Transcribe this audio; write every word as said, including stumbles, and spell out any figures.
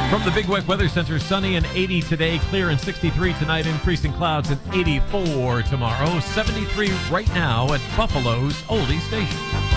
From the Big Wet Weather Center, sunny and eighty today, clear and sixty-three tonight, increasing clouds and eighty-four tomorrow, seventy-three right now at Buffalo's Oldie Station.